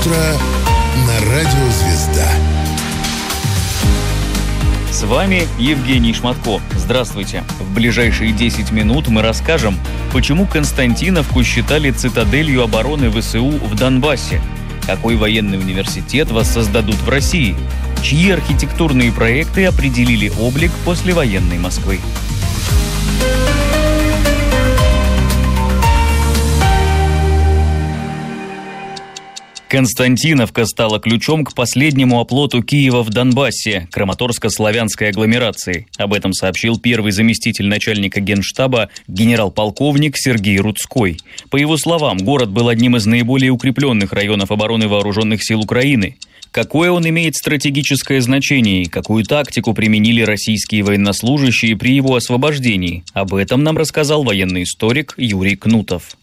Утро на радио «Звезда». С вами Евгений Шматко. Здравствуйте. В ближайшие 10 минут мы расскажем, почему Константиновку считали цитаделью обороны ВСУ в Донбассе, какой военный университет воссоздадут в России, чьи архитектурные проекты определили облик послевоенной Москвы. Константиновка стала ключом к последнему оплоту Киева в Донбассе, Краматорско-славянской агломерации. Об этом сообщил первый заместитель начальника Генштаба генерал-полковник Сергей Рудской. По его словам, город был одним из наиболее укрепленных районов обороны вооруженных сил Украины. Какое он имеет стратегическое значение и какую тактику применили российские военнослужащие при его освобождении? Об этом нам рассказал военный историк Юрий Кнутов.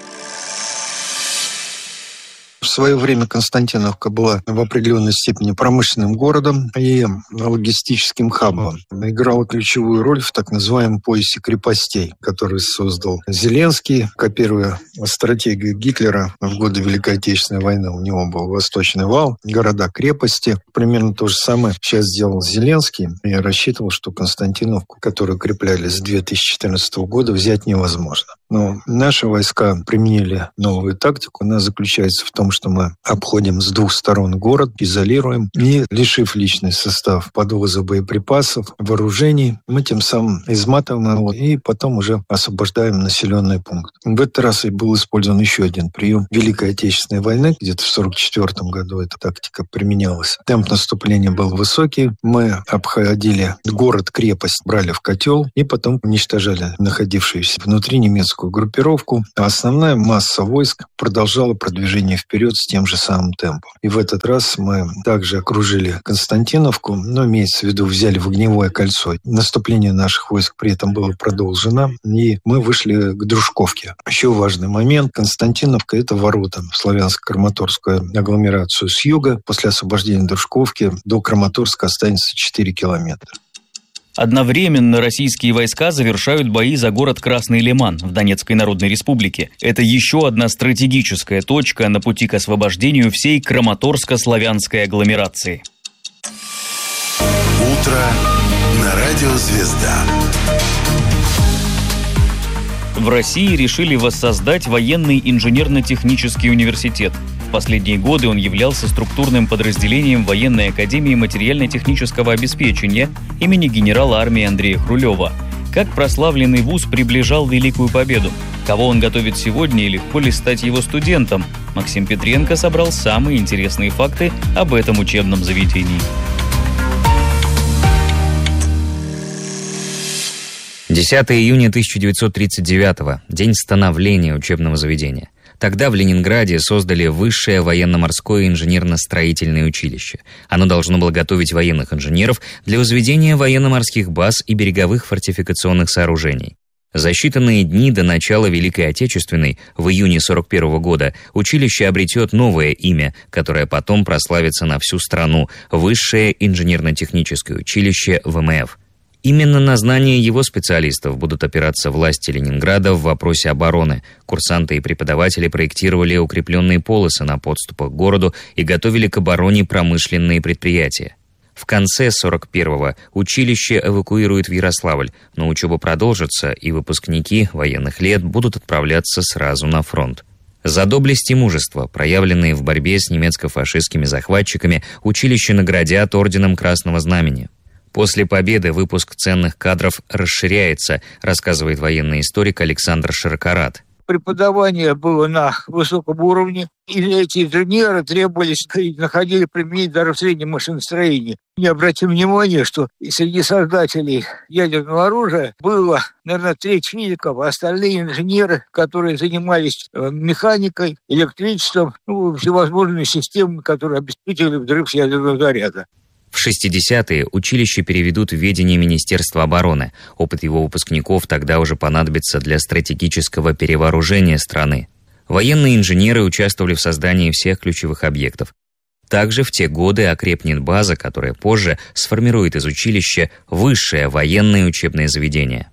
В свое время Константиновка была в определенной степени промышленным городом и логистическим хабом. Играла ключевую роль в так называемом поясе крепостей, который создал Зеленский, копируя стратегию Гитлера в годы Великой Отечественной войны. У него был Восточный вал, города-крепости. Примерно то же самое сейчас сделал Зеленский. Я рассчитывал, что Константиновку, которую укрепляли с 2014 года, взять невозможно. Но наши войска применили новую тактику. Она заключается в том, что мы обходим с двух сторон город, изолируем и, лишив личный состав подвоза боеприпасов, вооружений, мы тем самым изматываем его и потом уже освобождаем населенный пункт. В этот раз и был использован еще один прием Великой Отечественной войны. Где-то в 1944 году эта тактика применялась. Темп наступления был высокий. Мы обходили город-крепость, брали в котел и потом уничтожали находившуюся внутри немецкую группировку. А основная масса войск продолжала продвижение вперед с тем же самым темпом. И в этот раз мы также окружили Константиновку, но, имеется в виду, взяли в огневое кольцо. Наступление наших войск при этом было продолжено, и мы вышли к Дружковке. Еще важный момент. Константиновка – это ворота в славянско-краматорскую агломерацию с юга. После освобождения Дружковки до Краматорска останется 4 километра. Одновременно российские войска завершают бои за город Красный Лиман в Донецкой Народной Республике. Это еще одна стратегическая точка на пути к освобождению всей Краматорско-славянской агломерации. Утро на радио «Звезда». В России решили воссоздать военный инженерно-технический университет. В последние годы он являлся структурным подразделением Военной академии материально-технического обеспечения имени генерала армии Андрея Хрулева. Как прославленный вуз приближал Великую Победу? Кого он готовит сегодня и легко ли стать его студентом? Максим Петренко собрал самые интересные факты об этом учебном заведении. 10 июня 1939-го, день становления учебного заведения. Тогда в Ленинграде создали Высшее военно-морское инженерно-строительное училище. Оно должно было готовить военных инженеров для возведения военно-морских баз и береговых фортификационных сооружений. За считанные дни до начала Великой Отечественной, в июне 1941 года, училище обретет новое имя, которое потом прославится на всю страну – Высшее инженерно-техническое училище ВМФ. Именно на знания его специалистов будут опираться власти Ленинграда в вопросе обороны. Курсанты и преподаватели проектировали укрепленные полосы на подступах к городу и готовили к обороне промышленные предприятия. В конце 1941-го училище эвакуируют в Ярославль, но учеба продолжится, и выпускники военных лет будут отправляться сразу на фронт. За доблесть и мужество, проявленные в борьбе с немецко-фашистскими захватчиками, училище наградят орденом Красного Знамени. После победы выпуск ценных кадров расширяется, рассказывает военный историк Александр Широкорат. Преподавание было на высоком уровне, и эти инженеры требовались и находили применение даже в среднем машиностроении. Не обратим внимания, что среди создателей ядерного оружия было, наверное, треть физиков, а остальные инженеры, которые занимались механикой, электричеством, всевозможными системами, которые обеспечивали взрыв ядерного заряда. В 60-е училище переведут в ведение Министерства обороны. Опыт его выпускников тогда уже понадобится для стратегического перевооружения страны. Военные инженеры участвовали в создании всех ключевых объектов. Также в те годы окрепнет база, которая позже сформирует из училища высшее военное учебное заведение.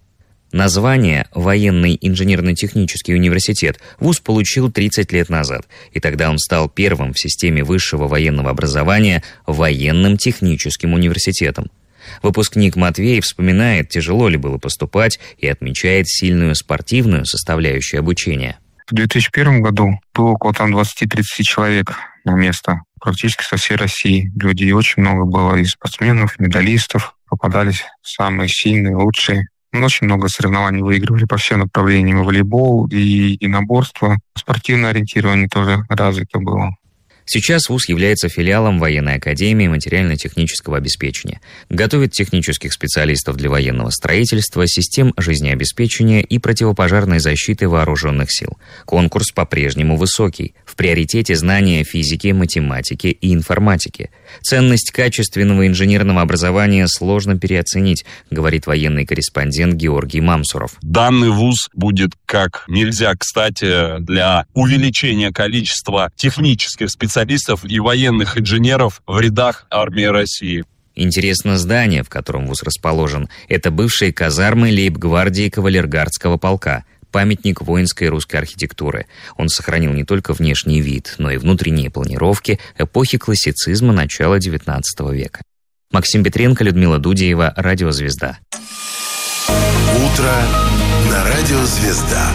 Название «Военный инженерно-технический университет» вуз получил 30 лет назад, и тогда он стал первым в системе высшего военного образования военным техническим университетом. Выпускник Матвей вспоминает, тяжело ли было поступать, и отмечает сильную спортивную составляющую обучения. В 2001 году было около 20-30 человек на место, практически со всей России. Людей очень много было, и спортсменов, и медалистов. Попадались самые сильные, лучшие. Очень много соревнований выигрывали по всем направлениям. И волейбол, и единоборство. Спортивное ориентирование тоже развито было. Сейчас вуз является филиалом Военной академии материально-технического обеспечения. Готовит технических специалистов для военного строительства, систем жизнеобеспечения и противопожарной защиты вооруженных сил. Конкурс по-прежнему высокий. В приоритете знания физики, математики и информатики. Ценность качественного инженерного образования сложно переоценить, говорит военный корреспондент Георгий Мамсуров. Данный вуз будет как нельзя кстати для увеличения количества технических специалистов и военных инженеров в рядах армии России. Интересно здание, в котором вуз расположен. Это бывшие казармы лейб-гвардии кавалергардского полка. Памятник воинской русской архитектуры. Он сохранил не только внешний вид, но и внутренние планировки эпохи классицизма начала XIX века. Максим Петренко, Людмила Дудеева, Радио Звезда. Утро на Радио Звезда.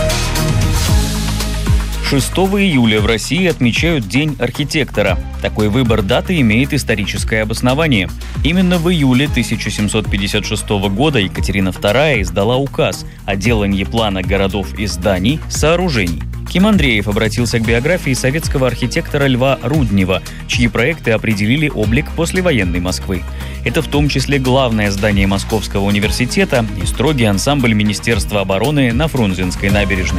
6 июля в России отмечают День архитектора. Такой выбор даты имеет историческое обоснование. Именно в июле 1756 года Екатерина II издала указ о делании плана городов и зданий, сооружений. Ким Андреев обратился к биографии советского архитектора Льва Руднева, чьи проекты определили облик послевоенной Москвы. Это в том числе главное здание Московского университета и строгий ансамбль Министерства обороны на Фрунзенской набережной.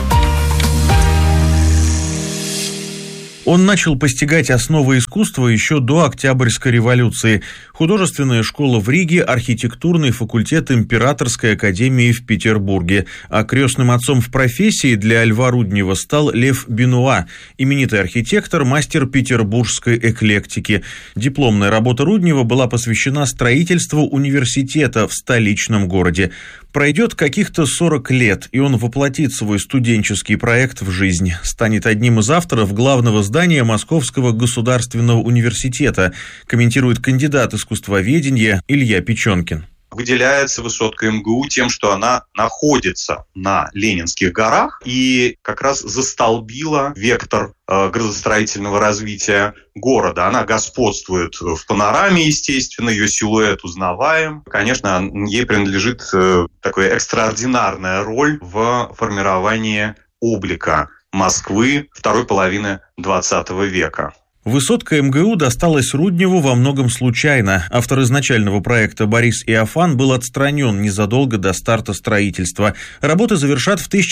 Он начал постигать основы искусства еще до Октябрьской революции. Художественная школа в Риге, архитектурный факультет Императорской академии в Петербурге. А крестным отцом в профессии для Льва Руднева стал Лев Бенуа, именитый архитектор, мастер петербургской эклектики. Дипломная работа Руднева была посвящена строительству университета в столичном городе. Пройдет каких-то 40 лет, и он воплотит свой студенческий проект в жизнь. Станет одним из авторов главного здания Московского государственного университета, комментирует кандидат искусствоведения Илья Печенкин. Выделяется высотка МГУ тем, что она находится на Ленинских горах и как раз застолбила вектор градостроительного развития города. Она господствует в панораме, естественно, ее силуэт узнаваем. Конечно, ей принадлежит такая экстраординарная роль в формировании облика Москвы второй половины XX века. Высотка МГУ досталась Рудневу во многом случайно. Автор изначального проекта Борис Иофан был отстранен незадолго до старта строительства. Работы завершат в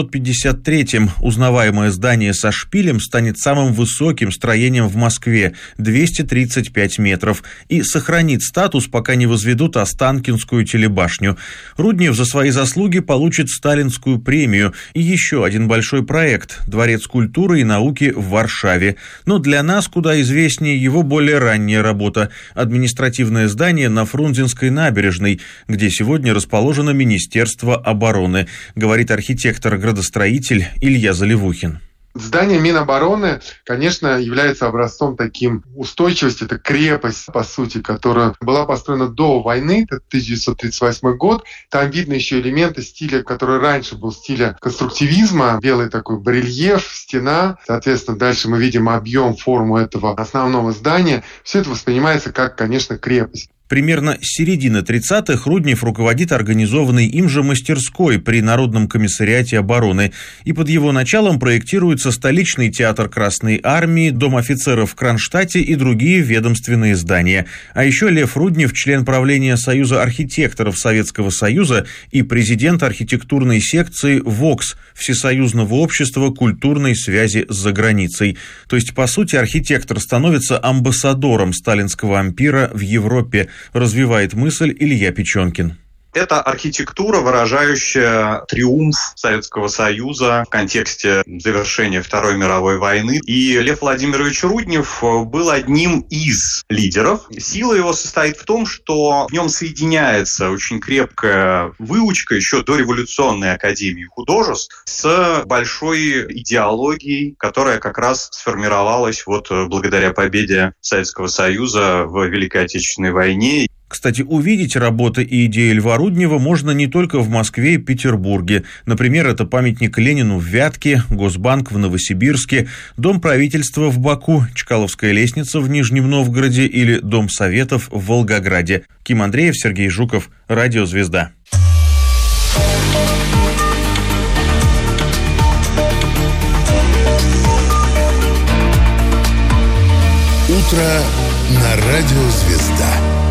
1953-м. Узнаваемое здание со шпилем станет самым высоким строением в Москве – 235 метров. И сохранит статус, пока не возведут Останкинскую телебашню. Руднев за свои заслуги получит Сталинскую премию. И еще один большой проект – Дворец культуры и науки в Варшаве. Но для нас куда известнее его более ранняя работа – административное здание на Фрунзенской набережной, где сегодня расположено Министерство обороны, говорит архитектор-градостроитель Илья Заливухин. Здание Минобороны, конечно, является образцом таким устойчивости. Это крепость, по сути, которая была построена до войны, это 1938 год. Там видно еще элементы стиля, который раньше был стиля конструктивизма. Белый такой барельеф, стена. Соответственно, дальше мы видим объем, форму этого основного здания. Все это воспринимается как, конечно, крепость. Примерно с середины 30-х Руднев руководит организованной им же мастерской при Народном комиссариате обороны, и под его началом проектируется столичный театр Красной Армии, Дом офицеров в Кронштадте и другие ведомственные здания. А еще Лев Руднев – член правления Союза архитекторов Советского Союза и президент архитектурной секции ВОКС – Всесоюзного общества культурной связи с заграницей. То есть, по сути, архитектор становится амбассадором сталинского ампира в Европе, развивает мысль Илья Печенкин. Это архитектура, выражающая триумф Советского Союза в контексте завершения Второй мировой войны. И Лев Владимирович Руднев был одним из лидеров. Сила его состоит в том, что в нем соединяется очень крепкая выучка еще до революционной академии художеств с большой идеологией, которая как раз сформировалась благодаря победе Советского Союза в Великой Отечественной войне. Кстати, увидеть работы и идеи Льва Руднева можно не только в Москве и Петербурге. Например, это памятник Ленину в Вятке, Госбанк в Новосибирске, Дом правительства в Баку, Чкаловская лестница в Нижнем Новгороде или Дом Советов в Волгограде. Ким Андреев, Сергей Жуков, Радио «Звезда». Утро на Радио «Звезда».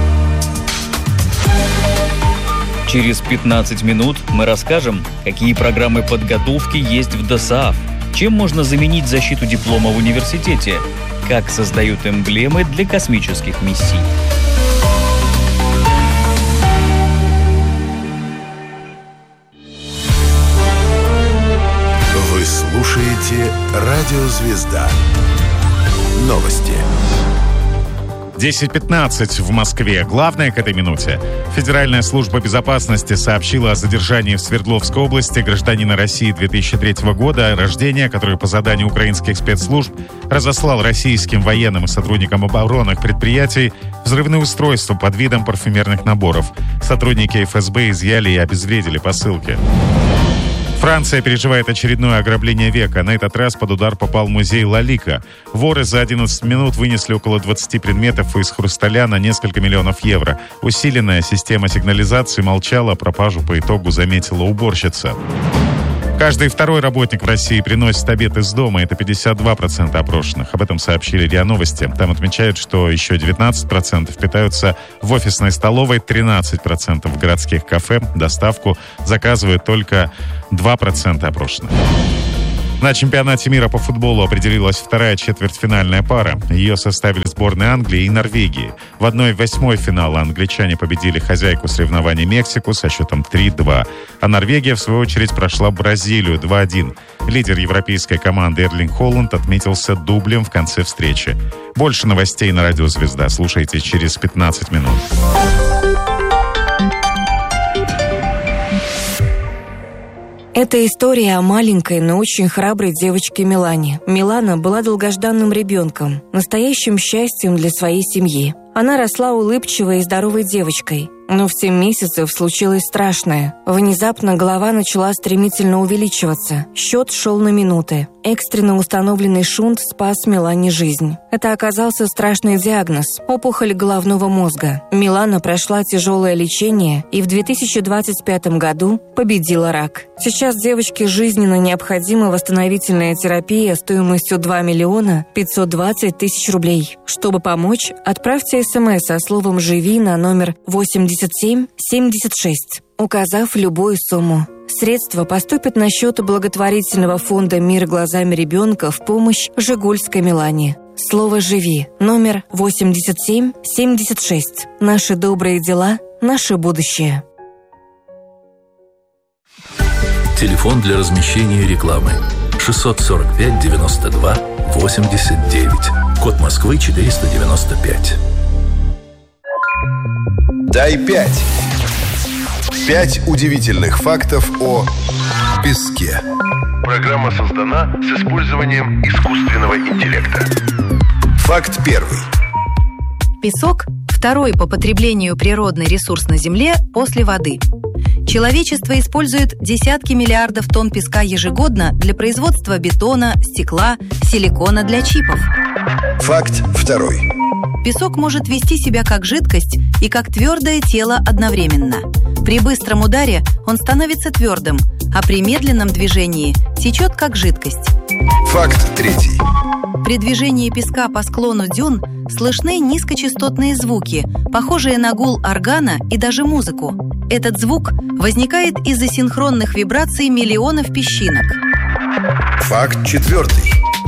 Через 15 минут мы расскажем, какие программы подготовки есть в ДОСААФ, чем можно заменить защиту диплома в университете, как создают эмблемы для космических миссий. Вы слушаете Радио «Звезда». Новости. 10:15 в Москве. Главное к этой минуте. Федеральная служба безопасности сообщила о задержании в Свердловской области гражданина России 2003 года рождения, который по заданию украинских спецслужб разослал российским военным и сотрудникам оборонных предприятий взрывные устройства под видом парфюмерных наборов. Сотрудники ФСБ изъяли и обезвредили посылки. Франция переживает очередное ограбление века. На этот раз под удар попал музей Лалика. Воры за 11 минут вынесли около 20 предметов из хрусталя на несколько миллионов евро. Усиленная система сигнализации молчала, пропажу по итогу заметила уборщица. Каждый второй работник в России приносит обед из дома. Это 52% опрошенных. Об этом сообщили РИА Новости. Там отмечают, что еще 19% питаются в офисной столовой, 13% в городских кафе. Доставку заказывают только 2% опрошенных. На чемпионате мира по футболу определилась вторая четвертьфинальная пара. Ее составили сборные Англии и Норвегии. В 1/8 финала англичане победили хозяйку соревнований Мексику со счетом 3-2. А Норвегия, в свою очередь, прошла Бразилию 2-1. Лидер европейской команды Эрлинг Холланд отметился дублем в конце встречи. Больше новостей на Радио «Звезда» слушайте через 15 минут. Это история о маленькой, но очень храброй девочке Милане. Милана была долгожданным ребенком, настоящим счастьем для своей семьи. Она росла улыбчивой и здоровой девочкой. Но в 7 месяцев случилось страшное. Внезапно голова начала стремительно увеличиваться. Счет шел на минуты. Экстренно установленный шунт спас Милане жизнь. Это оказался страшный диагноз – опухоль головного мозга. Милана прошла тяжелое лечение и в 2025 году победила рак. Сейчас девочке жизненно необходима восстановительная терапия стоимостью 2 520 000 рублей. Чтобы помочь, отправьте СМС со словом «Живи» на номер 8776, указав любую сумму. Средства поступят на счет благотворительного фонда «Мир глазами ребенка» в помощь Жигульской Милане. Слово «Живи» номер 8776. Наши добрые дела, наше будущее. Телефон для размещения рекламы 645 92 89. Код Москвы 495. Дай 5. 5 удивительных фактов о песке. Программа создана с использованием искусственного интеллекта. Факт первый. Песок – второй по потреблению природный ресурс на Земле после воды. Человечество использует десятки миллиардов тонн песка ежегодно для производства бетона, стекла, силикона для чипов. Факт второй. Песок может вести себя как жидкость и как твердое тело одновременно. При быстром ударе он становится твердым, а при медленном движении течет как жидкость. Факт третий. При движении песка по склону дюн слышны низкочастотные звуки, похожие на гул органа и даже музыку. Этот звук возникает из-за синхронных вибраций миллионов песчинок. Факт четвертый.